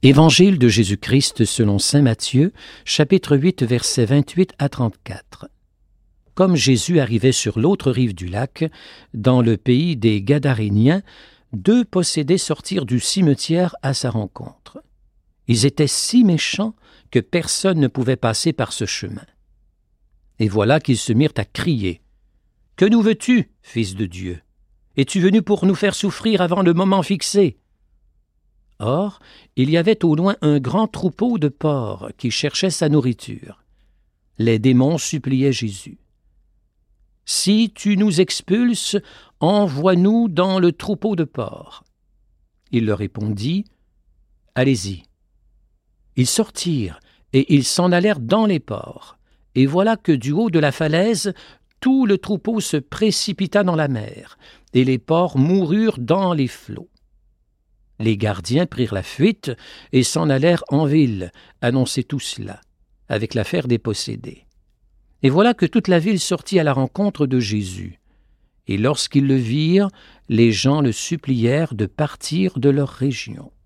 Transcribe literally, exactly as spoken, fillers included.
Évangile de Jésus-Christ selon saint Matthieu, chapitre huit, versets vingt-huit à trente-quatre. Comme Jésus arrivait sur l'autre rive du lac, dans le pays des Gadaréniens, deux possédés sortirent du cimetière à sa rencontre. Ils étaient si méchants que personne ne pouvait passer par ce chemin. Et voilà qu'ils se mirent à crier « Que nous veux-tu, Fils de Dieu? Es-tu venu pour nous faire souffrir avant le moment fixé ?» Or, il y avait au loin un grand troupeau de porcs qui cherchait sa nourriture. Les démons suppliaient Jésus. « Si tu nous expulses, envoie-nous dans le troupeau de porcs. » Il leur répondit « Allez-y. » Ils sortirent et ils s'en allèrent dans les porcs. Et voilà que du haut de la falaise, tout le troupeau se précipita dans la mer, et les porcs moururent dans les flots. Les gardiens prirent la fuite et s'en allèrent en ville, annoncer tout cela, avec l'affaire des possédés. Et voilà que toute la ville sortit à la rencontre de Jésus. Et lorsqu'ils le virent, les gens le supplièrent de partir de leur région.